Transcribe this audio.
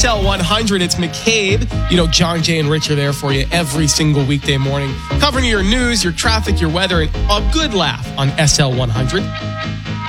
SL100. It's McCabe. You know, John, Jay, and Rich are there for you every single weekday morning, covering your news, your traffic, your weather, and a good laugh on SL100.